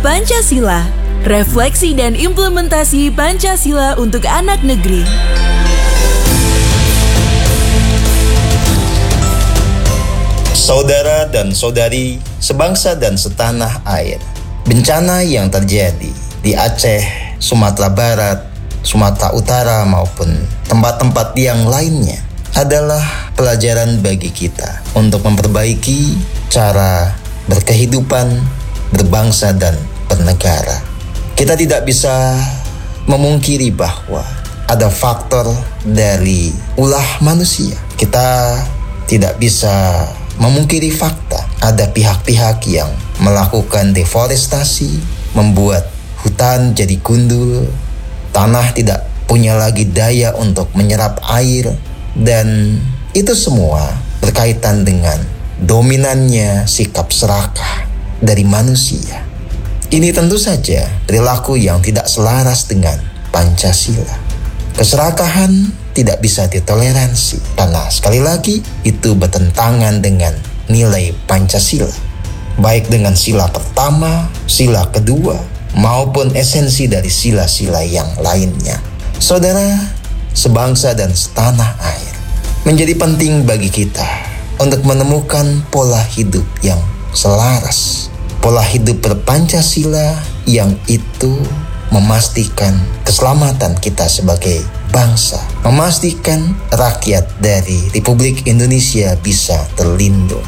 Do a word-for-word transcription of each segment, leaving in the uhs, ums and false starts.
Pancasila, refleksi dan implementasi Pancasila untuk anak negeri. Saudara dan saudari, sebangsa dan setanah air, bencana yang terjadi di Aceh, Sumatera Barat, Sumatera Utara maupun tempat-tempat yang lainnya adalah pelajaran bagi kita untuk memperbaiki cara berkehidupan, berbangsa dan bernegara. Kita tidak bisa memungkiri bahwa ada faktor dari ulah manusia. Kita tidak bisa memungkiri fakta ada pihak-pihak yang melakukan deforestasi, membuat hutan jadi gundul, tanah tidak punya lagi daya untuk menyerap air, dan itu semua berkaitan dengan dominannya sikap serakah dari manusia. Ini tentu saja perilaku yang tidak selaras dengan Pancasila. Keserakahan tidak bisa ditoleransi karena sekali lagi itu bertentangan dengan nilai Pancasila, baik dengan sila pertama, sila kedua, maupun esensi dari sila-sila yang lainnya. Saudara, sebangsa dan setanah air, menjadi penting bagi kita untuk menemukan pola hidup yang selaras, pola hidup berpancasila yang itu memastikan keselamatan kita sebagai bangsa, memastikan rakyat dari Republik Indonesia bisa terlindungi.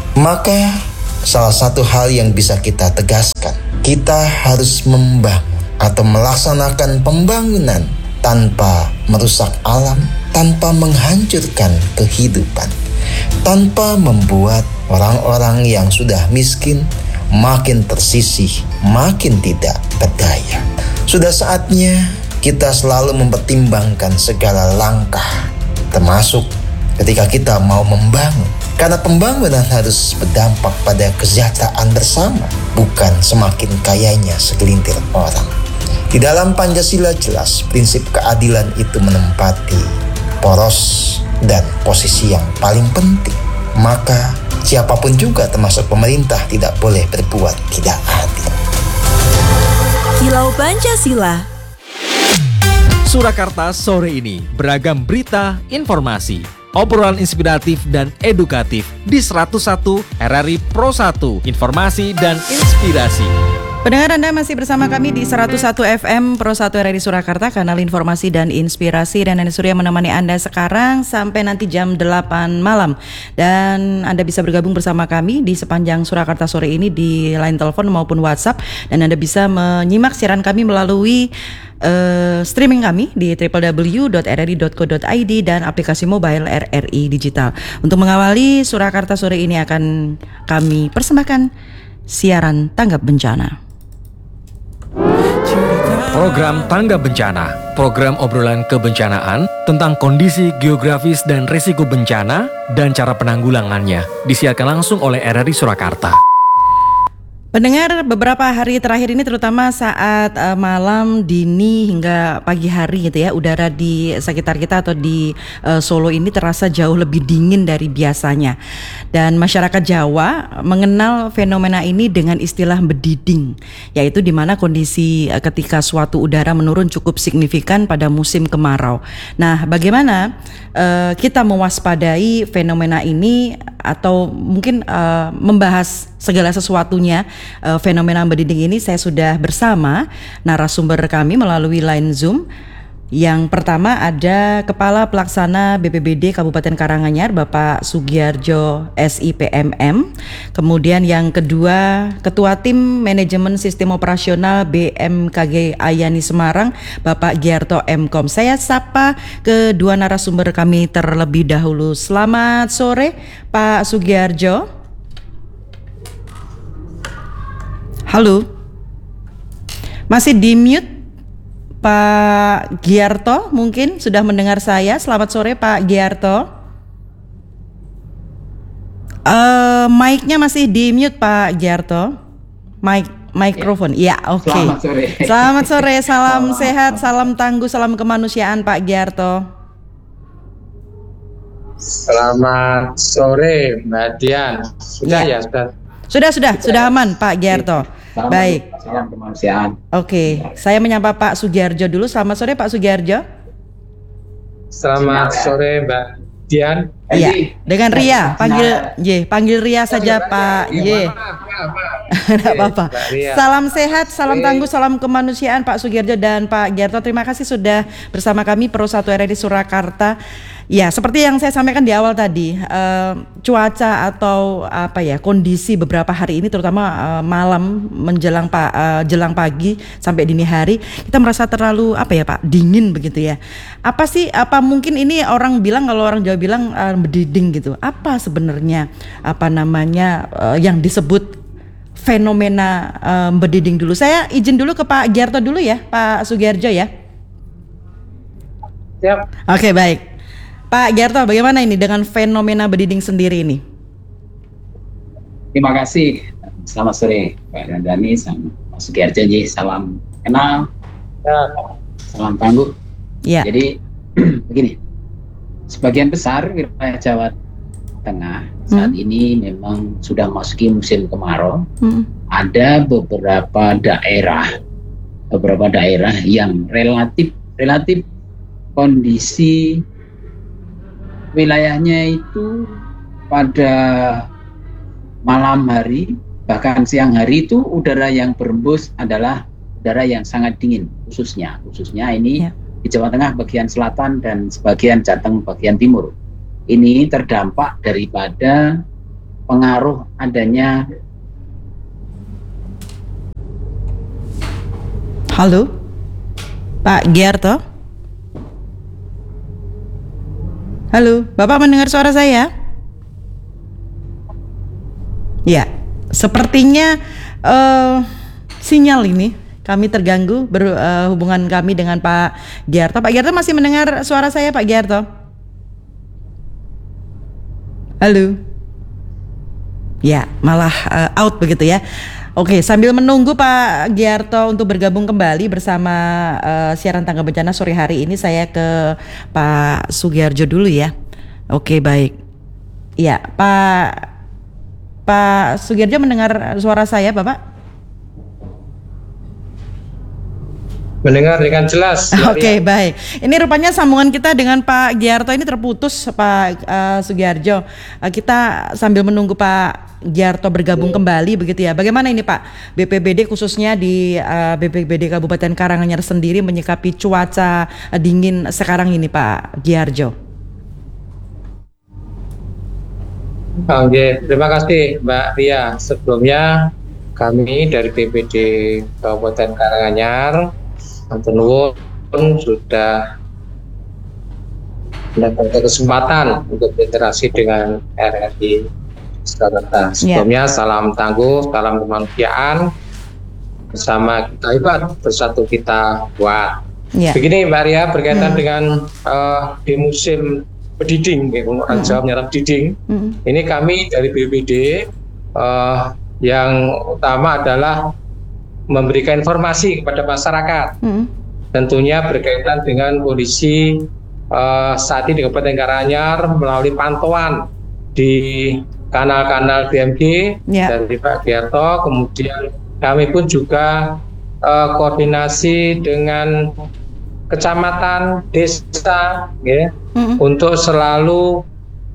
Maka salah satu hal yang bisa kita tegaskan, kita harus membangun atau melaksanakan pembangunan tanpa merusak alam, tanpa menghancurkan kehidupan, tanpa membuat orang-orang yang sudah miskin makin tersisih, makin tidak berdaya. Sudah saatnya kita selalu mempertimbangkan segala langkah, termasuk ketika kita mau membangun. Karena pembangunan harus berdampak pada kesejahteraan bersama, bukan semakin kayanya segelintir orang. Di dalam Pancasila jelas prinsip keadilan itu menempati poros dan posisi yang paling penting. Maka siapapun juga termasuk pemerintah tidak boleh berbuat tidak adil. Kilau Pancasila. Surakarta sore ini beragam berita, informasi, obrolan inspiratif dan edukatif di seratus satu R R I Pro satu, informasi dan inspirasi. Pendengar, Anda masih bersama kami di seratus satu F M Pro satu R R I Surakarta, kanal informasi dan inspirasi, dan Nenek Surya menemani Anda sekarang sampai nanti jam delapan malam. Dan Anda bisa bergabung bersama kami di sepanjang Surakarta sore ini di line telepon maupun WhatsApp, dan Anda bisa menyimak siaran kami melalui uh, streaming kami di w w w dot r r i dot co dot i d dan aplikasi mobile R R I Digital. Untuk mengawali Surakarta sore ini akan kami persembahkan siaran tanggap bencana. Program Tanggap Bencana, program obrolan kebencanaan tentang kondisi geografis dan risiko bencana dan cara penanggulangannya, disiarkan langsung oleh R R I Surakarta. Pendengar, beberapa hari terakhir ini terutama saat uh, malam, dini hingga pagi hari gitu ya, udara di sekitar kita atau di uh, Solo ini terasa jauh lebih dingin dari biasanya. Dan masyarakat Jawa mengenal fenomena ini dengan istilah bediding, yaitu di mana kondisi uh, ketika suatu udara menurun cukup signifikan pada musim kemarau. Nah, bagaimana uh, kita mewaspadai fenomena ini atau mungkin uh, membahas segala sesuatunya uh, fenomena bediding ini, saya sudah bersama narasumber kami melalui line Zoom. Yang pertama ada Kepala Pelaksana B P B D Kabupaten Karanganyar, Bapak Sugiarjo S I P M M. Kemudian yang kedua, Ketua Tim Manajemen Sistem Operasional B M K G Ayani Semarang, Bapak Giarto M Kom. Saya sapa kedua narasumber kami terlebih dahulu. Selamat sore, Pak Sugiarjo. Halo. Masih di mute Pak Giarto, mungkin sudah mendengar saya. Selamat sore Pak Giarto. Uh, mic-nya masih di mute Pak Giarto. Mic, mikrofon. Ya, oke. Okay. Selamat sore. Selamat sore, salam sehat, salam tangguh, salam kemanusiaan Pak Giarto. Selamat sore Mbak Dian. Sudah ya, ya sudah. Sudah, sudah, sudah aman Pak Giarto. Salam Baik. Salam kemanusiaan. Oke, saya menyapa Pak Sugiharjo dulu. Selamat sore Pak Sugiharjo. Selamat sore Mbak Dian. Iya, dengan Ria, panggil Y, panggil Ria saja Pak Y. Tidak apa-apa. Salam sehat, salam tangguh, salam kemanusiaan Pak Sugiharjo dan Pak Gyarto. Terima kasih sudah bersama kami Pro satu R R I Surakarta. Ya, seperti yang saya sampaikan di awal tadi, eh, cuaca atau apa ya kondisi beberapa hari ini, terutama eh, malam menjelang pa, eh, jelang pagi sampai dini hari, kita merasa terlalu apa ya Pak, dingin begitu ya. Apa sih? Apa mungkin ini orang bilang, kalau orang Jawa bilang eh, bediding gitu. Apa sebenarnya apa namanya eh, yang disebut fenomena eh, bediding dulu? Saya izin dulu ke Pak Gyarto dulu ya, Pak Sugiharjo ya. Siap. Oke, baik. Pak Gyarto, bagaimana ini dengan fenomena bediding sendiri ini? Terima kasih. Selamat sore Pak Dandani, sama Pak Sugiharjo. Salam kenal, Ya. salam tangguh. Ya. Jadi begini, sebagian besar wilayah Jawa Tengah saat Hmm. ini memang sudah masuki musim kemarau. Hmm. Ada beberapa daerah, beberapa daerah yang relatif relatif kondisi wilayahnya itu pada malam hari bahkan siang hari itu udara yang berembus adalah udara yang sangat dingin, khususnya khususnya ini Ya. di Jawa Tengah bagian selatan dan sebagian Jateng bagian timur. Ini terdampak daripada pengaruh adanya. Halo, Pak Gyarto. Halo, Bapak mendengar suara saya? Ya, sepertinya uh, sinyal ini kami terganggu berhubungan kami dengan Pak Gyarto. Pak Gyarto masih mendengar suara saya, Pak Gyarto? Halo. Ya, malah uh, out begitu ya. Oke, sambil menunggu Pak Gyarto untuk bergabung kembali bersama uh, siaran tangga bencana sore hari ini, saya ke Pak Sugiharjo dulu ya. Oke, baik. Ya, Pak Pak Sugiharjo mendengar suara saya, Bapak? Mendengar dengan jelas. Oke, baik. Ini rupanya sambungan kita dengan Pak Gyarto ini terputus, Pak uh, Sugiharjo. Uh, kita sambil menunggu Pak Gyarto bergabung kembali begitu ya. Bagaimana ini Pak, B P B D khususnya di uh, B P B D Kabupaten Karanganyar sendiri menyikapi cuaca uh, dingin sekarang ini Pak Gyarjo? Oke, terima kasih Mbak Ria. Sebelumnya kami dari B P D Kabupaten Karanganyar Antonwon sudah mendapatkan kesempatan untuk berinteraksi dengan R R I Surakarta. Sebelumnya salam tangguh, salam kemanusiaan, bersama kita hebat, bersatu kita kuat. Ya. Begini Mbak Ria, berkaitan hmm. dengan uh, di musim bediding, orang Jawa menyerap bediding. Hmm. Ini kami dari B P B D uh, yang utama adalah memberikan informasi kepada masyarakat, hmm. tentunya berkaitan dengan kondisi uh, saat ini di Kabupaten Karanganyar melalui pantauan di kanal-kanal B M G yeah. dari Pak Gyarto. Kemudian kami pun juga uh, koordinasi dengan kecamatan, desa, ya, hmm. untuk selalu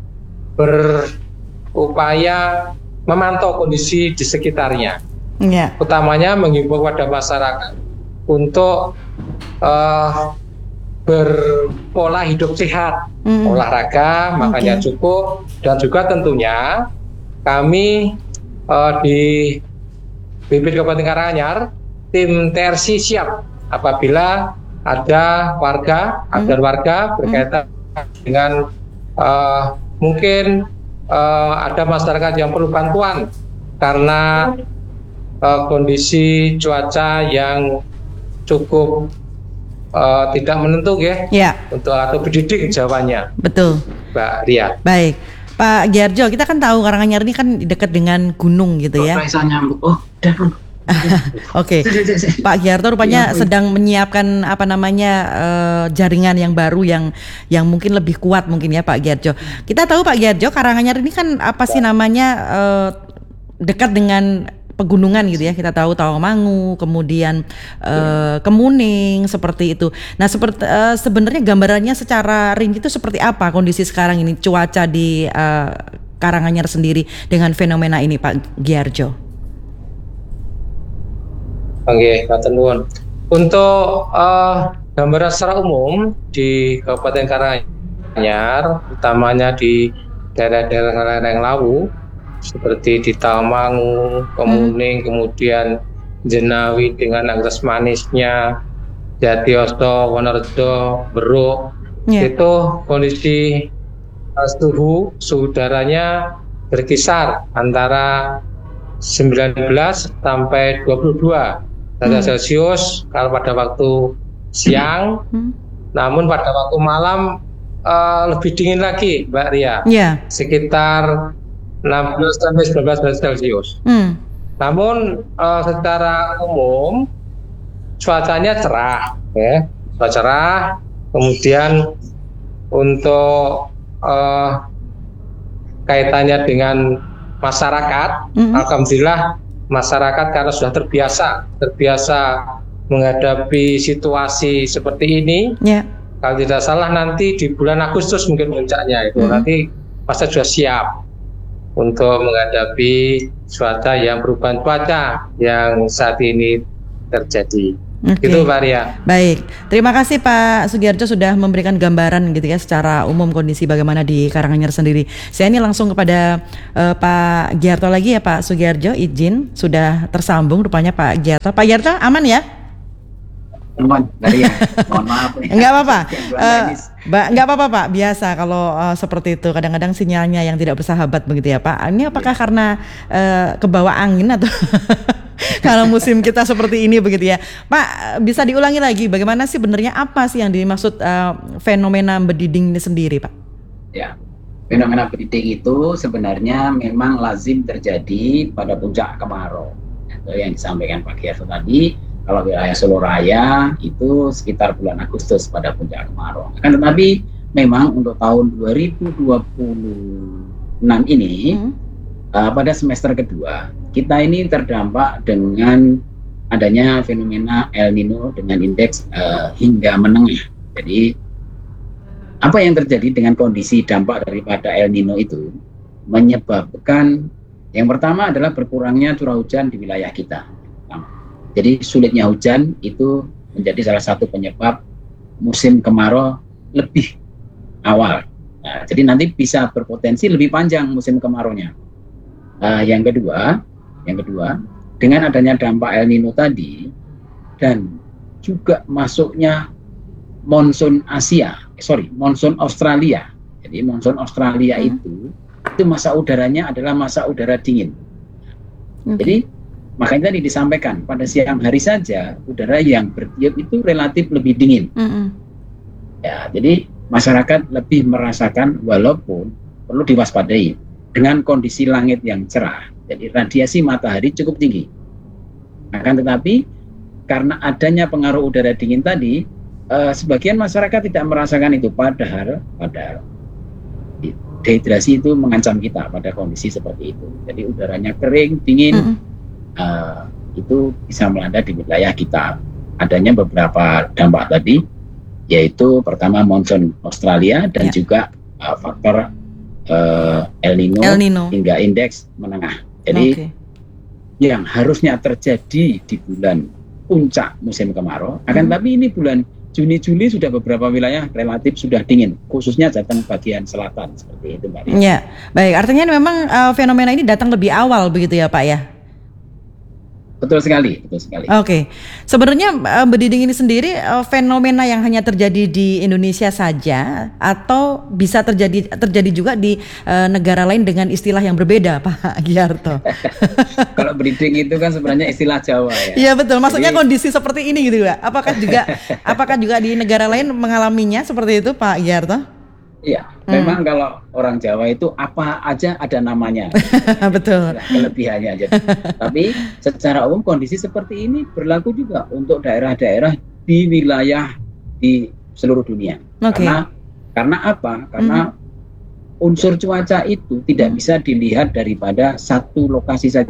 berupaya memantau kondisi di sekitarnya. Yeah. Utamanya menghimbau kepada masyarakat untuk uh, berpola hidup sehat, mm. olahraga, makannya okay. cukup, dan juga tentunya kami uh, di B P D Kabupaten Karanganyar, tim T R C siap apabila ada warga, mm. ada warga berkaitan mm. dengan uh, mungkin uh, ada masyarakat yang perlu bantuan karena Uh, kondisi cuaca yang cukup uh, tidak menentu ya, ya. Untuk atau bediding Jawanya. Betul, Mbak Ria. Baik, Pak Gyarjo, kita kan tahu Karanganyar ini kan dekat dengan gunung gitu ya. Oh, Oke, Pak Gyarto rupanya ya, sedang menyiapkan apa namanya uh, jaringan yang baru yang yang mungkin lebih kuat mungkin ya Pak Gyarjo. Kita tahu Pak Gyarjo, Karanganyar ini kan apa sih namanya uh, dekat dengan pegunungan gitu ya. Kita tahu Tawamangu, kemudian uh, Kemuning seperti itu. Nah, seperti uh, sebenarnya gambarannya secara rinci itu seperti apa kondisi sekarang ini cuaca di uh, Karanganyar sendiri dengan fenomena ini, Pak Giarjo? Oke, Pak Nuwun. Untuk uh, gambaran secara umum di Kabupaten Karanganyar, utamanya di daerah-daerah lereng Lawu, seperti di Tawamangu, Kemuning, hmm. kemudian Jenawi dengan Anggrek Manisnya, Jatiyoso, Wonorejo, Beruk, yeah. itu kondisi uh, suhu, suhu udaranya berkisar antara sembilan belas sampai dua puluh dua derajat hmm. Celcius kalau pada waktu siang, hmm. namun pada waktu malam uh, lebih dingin lagi, Mbak Ria, yeah. sekitar enam belas sampai sembilan belas derajat Celcius. Hmm. Namun uh, secara umum cuacanya cerah, ya, cuaca cerah. Kemudian untuk uh, kaitannya dengan masyarakat, mm-hmm. alhamdulillah masyarakat karena sudah terbiasa, terbiasa menghadapi situasi seperti ini. Yeah. Kalau tidak salah nanti di bulan Agustus mungkin puncaknya itu, mm-hmm. nanti pasti sudah siap untuk menghadapi cuaca yang perubahan cuaca yang saat ini terjadi. Okay. Gitu, Maria. Baik, terima kasih Pak Sugiarjo sudah memberikan gambaran gitu ya secara umum kondisi bagaimana di Karanganyar sendiri. Saya ini langsung kepada uh, Pak Giarto lagi ya, Pak Sugiarjo, izin sudah tersambung rupanya Pak Giarto. Pak Giarto aman ya? Aman, Maria. Mohon maaf nih. Enggak apa-apa. Uh, Ba, enggak apa-apa Pak, biasa kalau uh, seperti itu kadang-kadang sinyalnya yang tidak bersahabat begitu ya Pak. Ini apakah yeah. karena uh, kebawa angin atau karena musim kita seperti ini begitu ya Pak? Bisa diulangi lagi bagaimana sih benarnya apa sih yang dimaksud uh, fenomena bediding ini sendiri Pak? Ya, fenomena bediding itu sebenarnya memang lazim terjadi pada puncak kemarau. Itu yang disampaikan Pak Giarto tadi. Kalau wilayah Solo Raya itu sekitar bulan Agustus pada puncak kemarau. Akan tetapi memang untuk tahun dua ribu dua puluh enam ini hmm. uh, pada semester kedua kita ini terdampak dengan adanya fenomena El Nino dengan indeks uh, hingga menengah. Jadi apa yang terjadi dengan kondisi dampak daripada El Nino itu menyebabkan yang pertama adalah berkurangnya curah hujan di wilayah kita. Jadi sulitnya hujan itu menjadi salah satu penyebab musim kemarau lebih awal. Nah, jadi nanti bisa berpotensi lebih panjang musim kemaraunya. Uh, yang kedua, yang kedua, dengan adanya dampak El Nino tadi dan juga masuknya monsun Asia, eh, sorry, monsun Australia. Jadi monsun Australia hmm. itu, itu masa udaranya adalah masa udara dingin. Okay. Jadi makanya tadi disampaikan pada siang hari saja udara yang bertiup itu relatif lebih dingin. Mm-hmm. Ya, jadi masyarakat lebih merasakan walaupun perlu diwaspadai dengan kondisi langit yang cerah. Jadi radiasi matahari cukup tinggi. Akan tetapi karena adanya pengaruh udara dingin tadi, eh, sebagian masyarakat tidak merasakan itu. Padahal, padahal dehidrasi itu mengancam kita pada kondisi seperti itu. Jadi udaranya kering, dingin. Mm-hmm. Uh, itu bisa melanda di wilayah kita. Adanya beberapa dampak tadi, yaitu pertama monsun Australia dan ya. juga uh, faktor uh, El Nino, El Nino hingga indeks menengah. Jadi okay. yang harusnya terjadi di bulan puncak musim kemarau, akan hmm. tapi ini bulan Juni Juli sudah beberapa wilayah relatif sudah dingin, khususnya Jateng bagian selatan seperti itu, Mbak. Ya, baik. Artinya memang uh, fenomena ini datang lebih awal begitu ya, Pak ya? Betul sekali, betul sekali. Oke, okay. Sebenarnya uh, bediding ini sendiri uh, fenomena yang hanya terjadi di Indonesia saja, atau bisa terjadi terjadi juga di uh, negara lain dengan istilah yang berbeda, Pak Giarto? Kalau bediding itu kan sebenarnya istilah Jawa ya. Iya betul, maksudnya jadi, kondisi seperti ini gitu ya. Apakah juga apakah juga di negara lain mengalaminya seperti itu, Pak Giarto? Iya, hmm. memang kalau orang Jawa itu apa aja ada namanya. Betul. Kelebihannya aja. Tapi secara umum kondisi seperti ini berlaku juga untuk daerah-daerah di wilayah di seluruh dunia. Okay. Karena karena apa? Karena hmm. unsur cuaca itu tidak hmm. bisa dilihat daripada satu lokasi saja.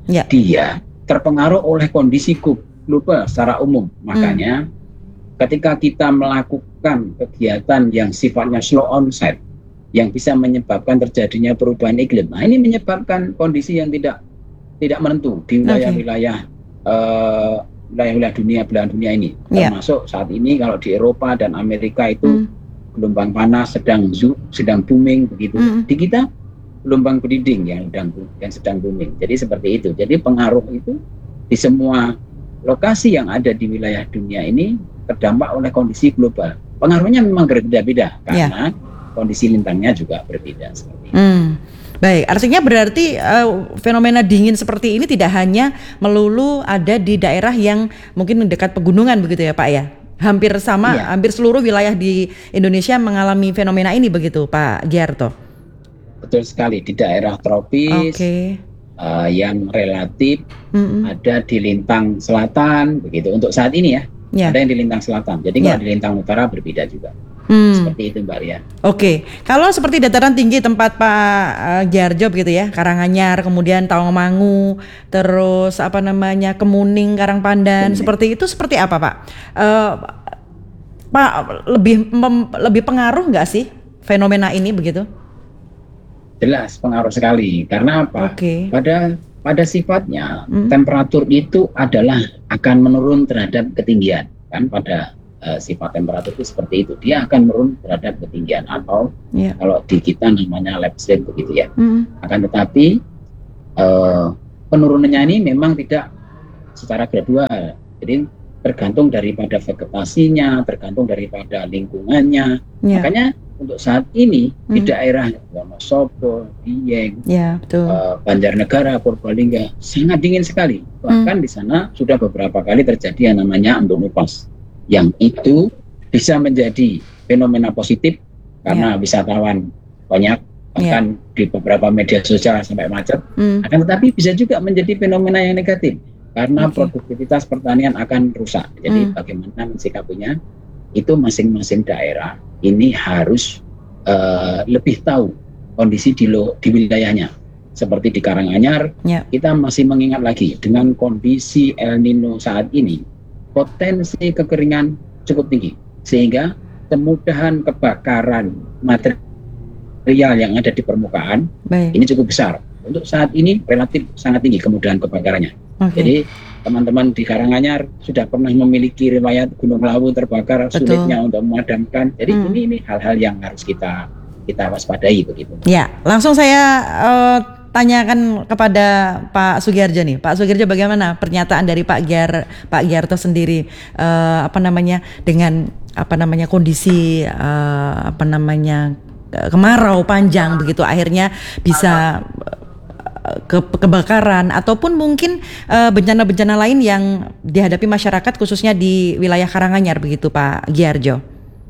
Ya. dia terpengaruh oleh kondisi global secara umum. Makanya hmm. ketika kita melakukan kegiatan yang sifatnya slow onset, yang bisa menyebabkan terjadinya perubahan iklim, nah ini menyebabkan kondisi yang tidak tidak menentu di wilayah-wilayah okay. uh, wilayah-wilayah dunia belahan dunia ini, yeah. termasuk saat ini kalau di Eropa dan Amerika itu hmm. gelombang panas sedang sedang booming begitu. Hmm. Di kita gelombang bediding yang sedang yang sedang booming. Jadi seperti itu. Jadi pengaruh itu di semua lokasi yang ada di wilayah dunia ini terdampak oleh kondisi global. Pengaruhnya memang berbeda-beda karena yeah. kondisi lintangnya juga berbeda seperti itu. Hmm. Baik, artinya berarti uh, fenomena dingin seperti ini tidak hanya melulu ada di daerah yang mungkin dekat pegunungan begitu ya Pak ya? Hampir sama, yeah. hampir seluruh wilayah di Indonesia mengalami fenomena ini begitu Pak Giarto? Betul sekali, di daerah tropis okay. uh, yang relatif mm-hmm. ada di lintang selatan begitu untuk saat ini ya, yeah. ada yang di lintang selatan. Jadi yeah. kalau di lintang utara berbeda juga. Hmm. Seperti itu Mbak Ria. Oke, okay. Kalau seperti dataran tinggi tempat Pak uh, Giarjo begitu ya, Karanganyar, kemudian Tawangmangu, terus apa namanya Kemuning, Karangpandan, hmm. seperti itu seperti apa Pak? Uh, Pak lebih mem, lebih pengaruh nggak sih fenomena ini begitu? Jelas pengaruh sekali karena apa? Okay. Pada pada sifatnya hmm. temperatur itu adalah akan menurun terhadap ketinggian kan pada uh, sifat temperatur itu seperti itu, dia akan menurun terhadap ketinggian atau yeah. kalau di kita namanya lapslide begitu ya. Hmm. Akan tetapi uh, penurunannya ini memang tidak secara gradual, jadi tergantung daripada vegetasinya, tergantung daripada lingkungannya. Yeah. Makanya untuk saat ini hmm. di daerah Wonosobo, Dieng, yeah, uh, Banjarnegara, Purbalingga sangat dingin sekali. Bahkan hmm. di sana sudah beberapa kali terjadi yang namanya embun upas, yang itu bisa menjadi fenomena positif karena yeah. wisatawan banyak, bahkan yeah. di beberapa media sosial sampai macet. Hmm. Akan tetapi bisa juga menjadi fenomena yang negatif karena okay. produktivitas pertanian akan rusak. Jadi hmm. bagaimana mensikapinya itu masing-masing daerah ini harus uh, lebih tahu kondisi di, lo, di wilayahnya. Seperti di Karanganyar, yeah. kita masih mengingat lagi dengan kondisi El Nino saat ini, potensi kekeringan cukup tinggi, sehingga kemudahan kebakaran material yang ada di permukaan Baik. ini cukup besar. Untuk saat ini relatif sangat tinggi kemudahan kebakarannya. Okay. Jadi teman-teman di Karanganyar sudah pernah memiliki riwayat Gunung Lawu terbakar, Betul. sulitnya untuk memadamkan. Jadi hmm. ini ini hal-hal yang harus kita kita waspadai begitu. Ya, langsung saya uh, tanyakan kepada Pak Sugiarjo nih. Pak Sugiarjo, bagaimana pernyataan dari Pak Giar Pak Giarto sendiri uh, apa namanya dengan apa namanya kondisi uh, apa namanya kemarau panjang begitu akhirnya bisa Ke, kebakaran ataupun mungkin uh, bencana-bencana lain yang dihadapi masyarakat khususnya di wilayah Karanganyar begitu Pak Giarjo.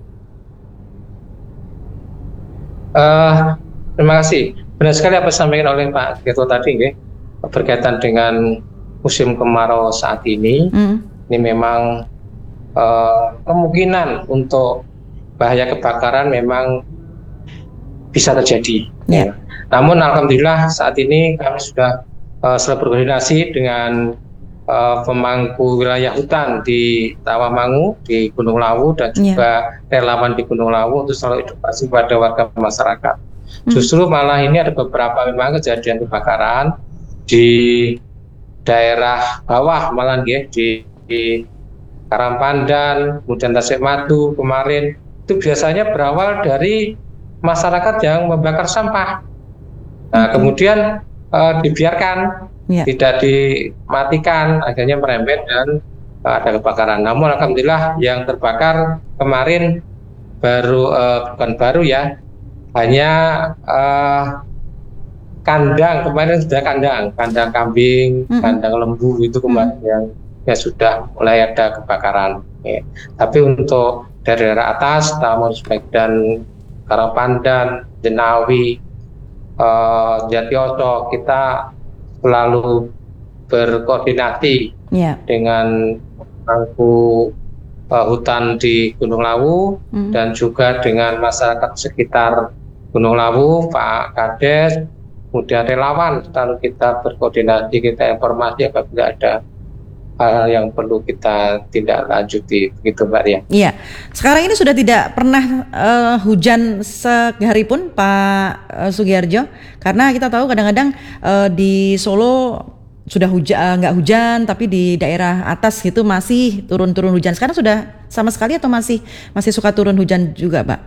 Uh, terima kasih. Benar sekali apa disampaikan oleh Pak Giarto tadi, ya, berkaitan dengan musim kemarau saat ini. Mm. Ini memang uh, kemungkinan untuk bahaya kebakaran memang bisa terjadi. Yeah. Ya. Namun alhamdulillah saat ini kami sudah uh, selalu berkoordinasi dengan uh, pemangku wilayah hutan di Tawangmangu, di Gunung Lawu dan juga yeah. relawan di Gunung Lawu untuk selalu edukasi pada warga masyarakat. Hmm. Justru malah ini ada beberapa memang kejadian kebakaran di daerah bawah malah ya, di, di Karangpandan, kemudian Tasikmalaya kemarin itu biasanya berawal dari masyarakat yang membakar sampah. Nah, kemudian uh, dibiarkan, yeah. tidak dimatikan, akhirnya merembet dan uh, ada kebakaran. Namun alhamdulillah yang terbakar kemarin baru uh, bukan baru ya, hanya uh, kandang, kemarin sudah kandang, kandang kambing, mm-hmm. kandang lembu itu kemarin mm-hmm. yang ya sudah mulai ada kebakaran. Ya. Tapi untuk dari daerah atas, Taman dan Karangpandan, Jenawi, Uh, Jatioso, kita selalu berkoordinasi yeah. dengan pemangku uh, hutan di Gunung Lawu mm. dan juga dengan masyarakat sekitar Gunung Lawu, Pak Kades, kemudian relawan selalu kita berkoordinasi, kita informasi apabila ada hal yang perlu kita tindak lanjuti, begitu Mbak Ria. Iya, sekarang ini sudah tidak pernah uh, hujan sehari pun Pak uh, Sugiarjo, karena kita tahu kadang-kadang uh, di Solo sudah hujan, nggak hujan, tapi di daerah atas gitu masih turun-turun hujan. Sekarang sudah sama sekali atau masih masih suka turun hujan juga, Pak?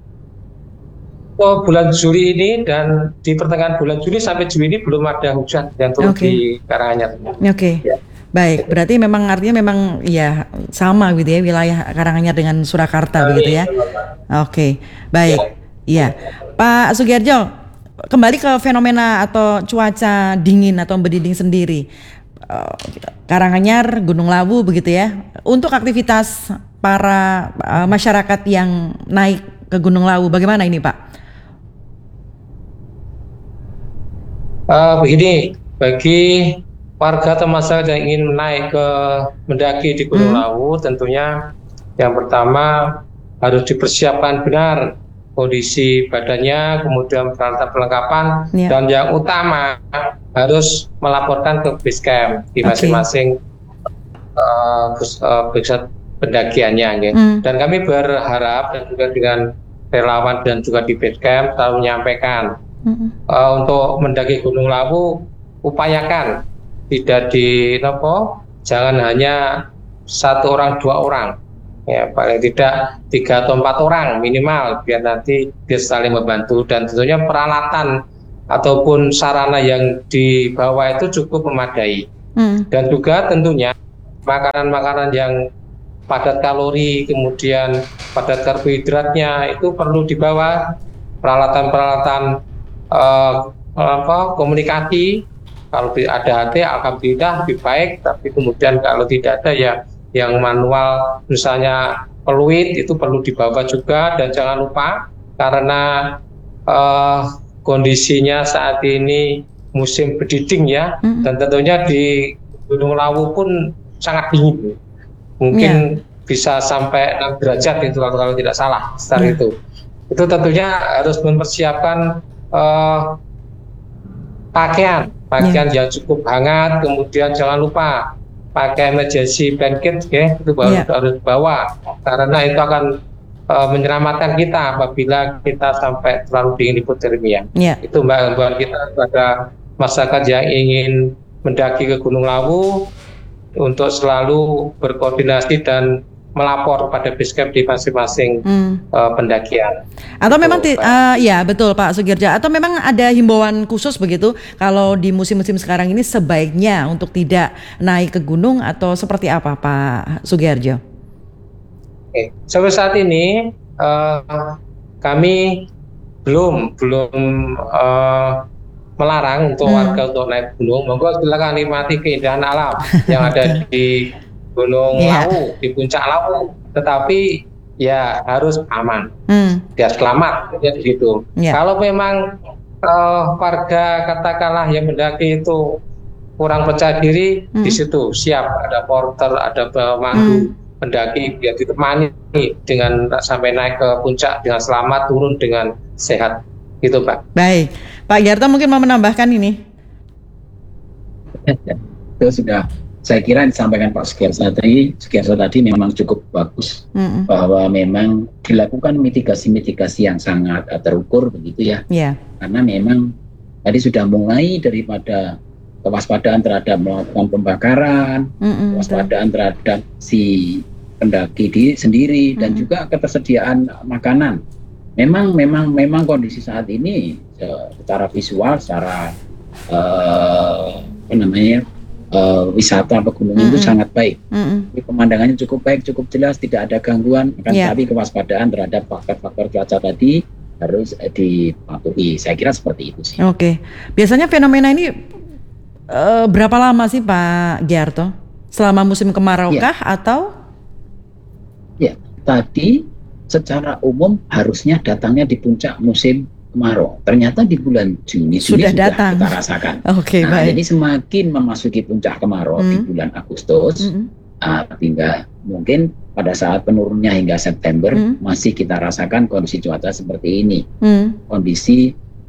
Oh, bulan Juli ini dan di pertengahan bulan Juli sampai Juli ini belum ada hujan yang turun okay. di Karanganyar. Oke. Okay. Ya. Baik, berarti memang artinya memang ya sama gitu ya wilayah Karanganyar dengan Surakarta begitu ya. Oke, okay. Baik. Iya. Pak Sugiarjo, kembali ke fenomena atau cuaca dingin atau berdinding sendiri. Karanganyar, Gunung Lawu begitu ya. Untuk aktivitas para uh, masyarakat yang naik ke Gunung Lawu bagaimana ini, Pak? Uh, begini, bagi warga atau masyarakat yang ingin naik ke mendaki di Gunung hmm. Lawu, tentunya yang pertama harus dipersiapkan benar kondisi badannya, kemudian peralatan perlengkapan, yeah. dan yang utama harus melaporkan ke base camp di masing-masing okay. uh, uh, pendakiannya. Ya. Hmm. Dan kami berharap dan juga dengan relawan dan juga di base camp selalu menyampaikan hmm. uh, untuk mendaki Gunung Lawu, upayakan tidak di nopo, jangan hanya satu orang dua orang, ya paling tidak tiga atau empat orang minimal, biar nanti dia saling membantu, dan tentunya peralatan ataupun sarana yang dibawa itu cukup memadai, hmm. dan juga tentunya makanan-makanan yang padat kalori, kemudian padat karbohidratnya itu perlu dibawa, peralatan-peralatan uh, apa komunikasi. Kalau ada H T, alhamdulillah lebih baik, tapi kemudian kalau tidak ada ya yang manual, misalnya peluit itu perlu dibawa juga, dan jangan lupa karena uh, kondisinya saat ini musim berdiding ya, mm-hmm. dan tentunya di Gunung Lawu pun sangat dingin, mungkin yeah. bisa sampai enam derajat itu kalau, kalau tidak salah, sekitar yeah. itu. Itu tentunya harus mempersiapkan uh, pakaian. Pakaian yeah. yang cukup hangat, kemudian jangan lupa pakai emergency blanket, ya, itu baru yeah. harus bawa, karena itu akan uh, menyelamatkan kita apabila kita sampai terlalu dingin hipotermia. Yeah. Itu mbak buat kita pada masyarakat yang ingin mendaki ke Gunung Lawu untuk selalu berkoordinasi dan melapor pada base camp di masing-masing hmm. uh, pendakian. Atau memang ti- uh, ya betul Pak Sugiarjo. Atau memang ada himbauan khusus begitu kalau di musim-musim sekarang ini sebaiknya untuk tidak naik ke gunung atau seperti apa Pak Sugiarjo? Oke, sampai saat ini uh, kami belum belum uh, melarang untuk hmm. warga untuk naik gunung. Monggo silakan nikmati keindahan alam yang ada di Gunung yeah. Lawu, di puncak Lawu, tetapi ya harus aman, hmm. biar selamat, ya gitu. Yeah. Kalau memang uh, warga katakanlah yang mendaki itu kurang percaya diri, hmm. di situ siap ada porter, ada pemandu hmm. pendaki biar ditemani dengan sampai naik ke puncak dengan selamat, turun dengan sehat, gitu Pak. Baik, Pak Giarto mungkin mau menambahkan ini. Itu sudah. Saya kira disampaikan Pak Sugiarto tadi, Sugiarto tadi memang cukup bagus, mm-hmm. bahwa memang dilakukan mitigasi-mitigasi yang sangat terukur begitu ya. Yeah. Karena memang tadi sudah mulai daripada kewaspadaan terhadap melakukan pembakaran, mm-hmm. kewaspadaan terhadap si pendaki di sendiri, mm-hmm. dan juga ketersediaan makanan. Memang memang memang kondisi saat ini secara visual, secara uh, apa namanya? Uh, wisata pegunungan mm-hmm. itu sangat baik, mm-hmm. pemandangannya cukup baik, cukup jelas, tidak ada gangguan, akan yeah. tapi kewaspadaan terhadap faktor-faktor cuaca tadi harus uh, dipatuhi. Saya kira seperti itu sih. Oke, okay. Biasanya fenomena ini uh, berapa lama sih Pak Giarto? Selama musim kemarau kah yeah. atau? Ya, tadi secara umum harusnya datangnya di puncak musim kemarau. Ternyata di bulan Juni sudah, sudah datang. Kita rasakan. Okay, nah, baik. jadi semakin memasuki puncak kemarau hmm. di bulan Agustus, hmm. uh, hingga mungkin pada saat penurunnya hingga September hmm. masih kita rasakan kondisi cuaca seperti ini. Hmm. Kondisi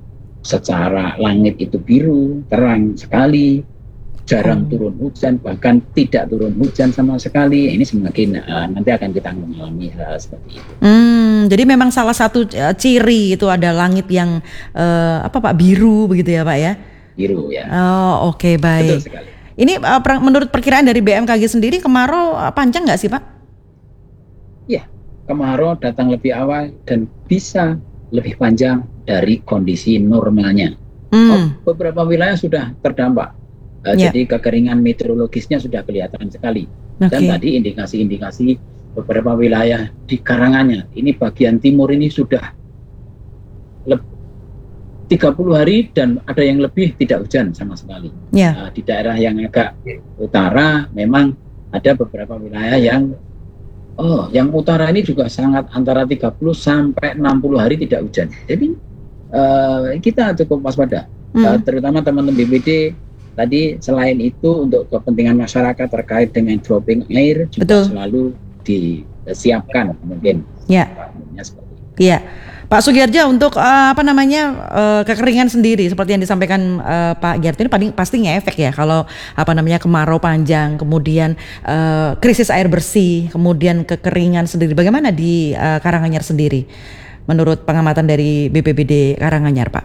secara langit itu biru, terang sekali, jarang turun hujan, bahkan tidak turun hujan sama sekali. Ini semakin uh, nanti akan kita mengalami hal seperti itu. Hmm, jadi memang salah satu uh, ciri itu ada langit yang uh, apa Pak, biru begitu ya Pak ya? Biru ya. Oh oke okay, baik. Betul sekali. Ini uh, per, menurut perkiraan dari B M K G sendiri kemarau uh, panjang nggak sih Pak? Ya, kemarau datang lebih awal dan bisa lebih panjang dari kondisi normalnya. Hmm. Oh, beberapa wilayah sudah terdampak. Uh, yeah. Jadi kekeringan meteorologisnya sudah kelihatan sekali. Okay. Dan tadi indikasi-indikasi beberapa wilayah di Karanganyar, ini bagian timur ini sudah lebih tiga puluh hari dan ada yang lebih tidak hujan sama sekali. Yeah. Uh, di daerah yang agak utara memang ada beberapa wilayah yang oh, yang utara ini juga sangat antara tiga puluh sampai enam puluh hari tidak hujan. Jadi uh, kita cukup waspada. Hmm. Uh, terutama teman-teman B P D tadi selain itu untuk kepentingan masyarakat terkait dengan dropping air juga Betul. selalu disiapkan mungkin. Ya. Yeah. Iya. Pak Sugiyarjo, untuk uh, apa namanya uh, kekeringan sendiri seperti yang disampaikan uh, Pak Gyarto ini paling pasti ngefek ya kalau apa namanya kemarau panjang, kemudian uh, krisis air bersih, kemudian kekeringan sendiri. Bagaimana di uh, Karanganyar sendiri menurut pengamatan dari B P B D Karanganyar, Pak?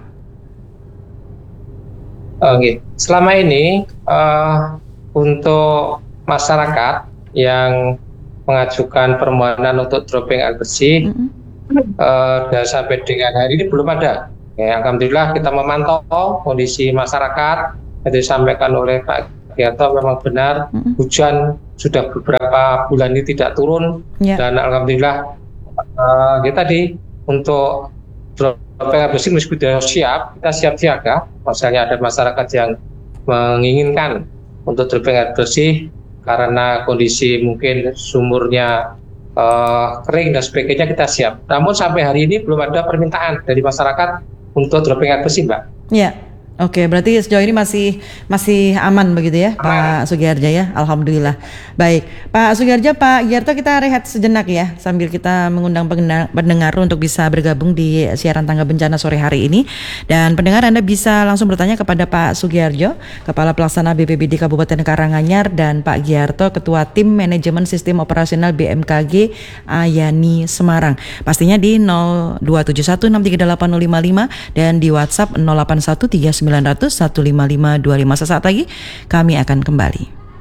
Oke, selama ini uh, untuk masyarakat yang mengajukan permohonan untuk dropping air bersih mm-hmm. Uh, dan sampai dengan hari ini belum ada. Ya, alhamdulillah kita memantau kondisi masyarakat. Yang disampaikan oleh Pak Gyarto memang benar, mm-hmm. hujan sudah beberapa bulan ini tidak turun. Yeah. Dan alhamdulillah uh, ya tadi untuk dropping air bersih meskipun sudah siap, kita siap siaga. Misalnya ada masyarakat yang menginginkan untuk dropping air bersih karena kondisi mungkin sumurnya Uh, kering dan sebagainya, kita siap. Namun sampai hari ini belum ada permintaan dari masyarakat untuk dropping air bersih, Mbak. Iya. Oke, berarti sejauh ini masih masih aman begitu ya, aman. Pak Sugiyarjo ya, alhamdulillah. Baik, Pak Sugiyarjo, Pak Gyarto, kita rehat sejenak ya, sambil kita mengundang pendengar untuk bisa bergabung di siaran Tangga Bencana sore hari ini. Dan pendengar Anda bisa langsung bertanya kepada Pak Sugiyarjo, Kepala Pelaksana B P B D Kabupaten Karanganyar, dan Pak Gyarto, Ketua Tim Manajemen Sistem Operasional B M K G Ayani Semarang. Pastinya di nol dua tujuh satu enam tiga delapan nol lima lima dan di WhatsApp nol delapan satu tiga sembilan nol nol satu lima lima dua lima. Sesaat lagi kami akan kembali.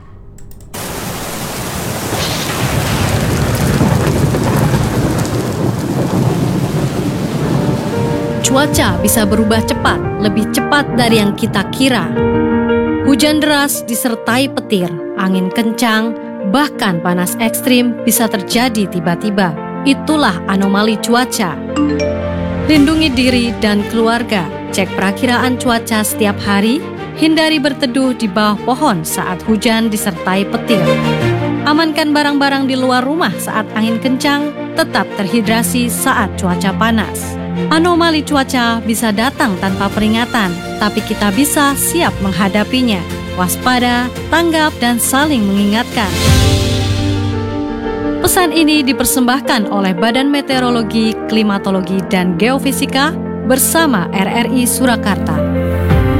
Cuaca bisa berubah cepat, lebih cepat dari yang kita kira. Hujan deras disertai petir, angin kencang, bahkan panas ekstrim bisa terjadi tiba-tiba. Itulah anomali cuaca. Lindungi diri dan keluarga. Cek perakiraan cuaca setiap hari, hindari berteduh di bawah pohon saat hujan disertai petir. Amankan barang-barang di luar rumah saat angin kencang, tetap terhidrasi saat cuaca panas. Anomali cuaca bisa datang tanpa peringatan, tapi kita bisa siap menghadapinya. Waspada, tanggap, dan saling mengingatkan. Pesan ini dipersembahkan oleh Badan Meteorologi, Klimatologi, dan Geofisika bersama R R I Surakarta.